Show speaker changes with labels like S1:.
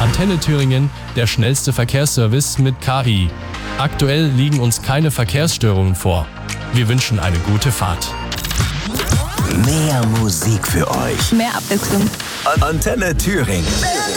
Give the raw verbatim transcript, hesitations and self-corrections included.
S1: Antenne Thüringen, der schnellste Verkehrsservice mit K I. Aktuell liegen uns keine Verkehrsstörungen vor. Wir wünschen eine gute Fahrt.
S2: Mehr Musik für euch.
S3: Mehr Abwechslung.
S2: Antenne Thüringen.